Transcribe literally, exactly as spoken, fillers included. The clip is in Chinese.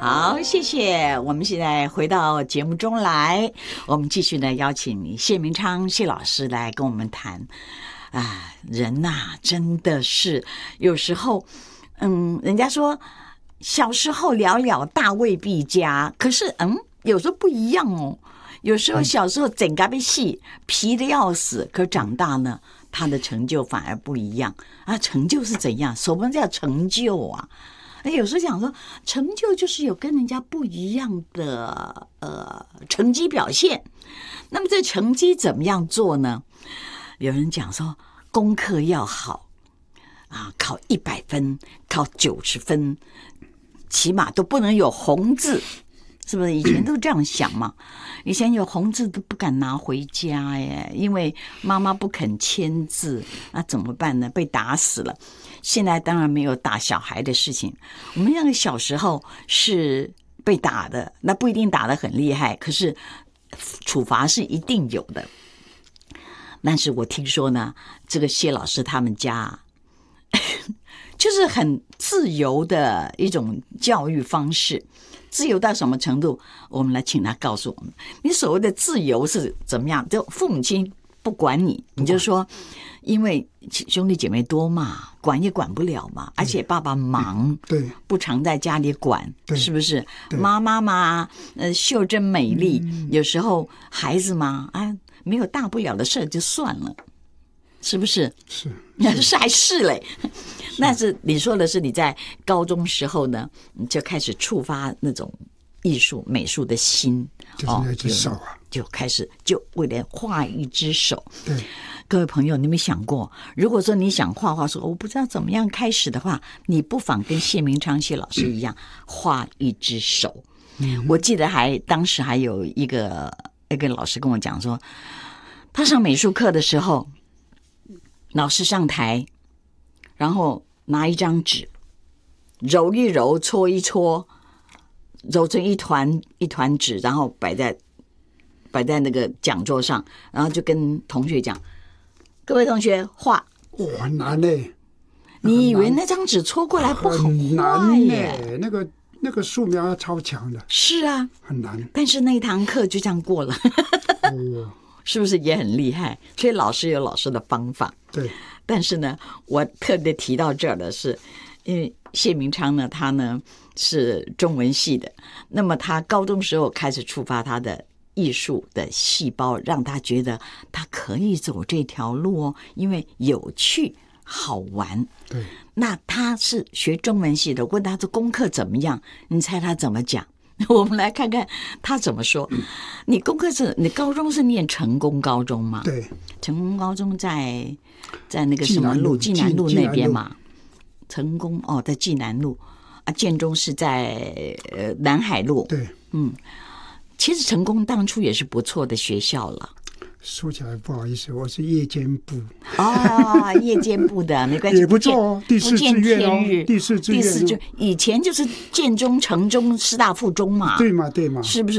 好，谢谢。我们现在回到节目中来，我们继续呢邀请谢明昌谢老师来跟我们谈啊，人呐、啊、真的是有时候，嗯，人家说小时候了了，大未必佳，可是嗯，有时候不一样哦。有时候小时候整个被戏皮的要死，可长大呢，他的成就反而不一样啊。成就是怎样？什么叫成就啊？有时候讲说，成就就是有跟人家不一样的呃成绩表现。那么这成绩怎么样做呢？有人讲说，功课要好啊，考一百分，考九十分，起码都不能有红字。是不是以前都这样想嘛？以前有红字都不敢拿回家耶，因为妈妈不肯签字，那怎么办呢？被打死了。现在当然没有打小孩的事情，我们那个小时候是被打的，那不一定打得很厉害，可是处罚是一定有的。但是我听说呢，这个谢老师他们家就是很自由的一种教育方式。自由到什么程度？我们来请他告诉我们，你所谓的自由是怎么样？就父母亲不管你，你就说，因为兄弟姐妹多嘛，管也管不了嘛，而且爸爸忙， 对， 不常在家里管，是不是？妈妈嘛，呃，袖珍美丽，嗯、有时候孩子嘛，啊，没有大不了的事就算了，是不是？ 是， 是还是嘞。但是你说的是你在高中时候呢，你就开始触发那种艺术美术的心， 就是那只手啊， 就开始就为了画一只手。 对， 各位朋友，你有没有想过，如果说你想画画，说我不知道怎么样开始的话，你不妨跟谢明昌谢老师一样，画一只手。嗯，我记得还当时还有一个一个老师跟我讲说，他上美术课的时候，老师上台。然后拿一张纸，揉一揉，搓一搓，揉成一团一团纸，然后摆在摆在那个讲桌上，然后就跟同学讲：“各位同学画。” 哇，难嘞！ 你以为那张纸搓过来不好画耶？ 那个那个素描要超强的。 是啊， 很难。 但是那一堂课就这样过了， 哦、 是不是也很厉害？所以老师有老师的方法。 对。 但是呢，我特别提到这儿的是，因为谢明昌呢，他呢是中文系的，那么他高中时候开始触发他的艺术的细胞，让他觉得他可以走这条路哦，因为有趣好玩。 对， 那他是学中文系的，问他这功课怎么样？你猜他怎么讲？我们来看看他怎么说。你功课是你高中是念成功高中吗？ 对， 成功高中在在那个什么路济南路那边嘛。成功哦，在济南路啊，建中是在呃南海路。 对， 嗯，其实成功当初也是不错的学校了。 说起来不好意思，我是夜间部哦，夜间部的没关系， 也不错哦，第四志愿哦，第四志愿， 第四志以前就是建中、成中、师大附中嘛， 对嘛对嘛， 是不是？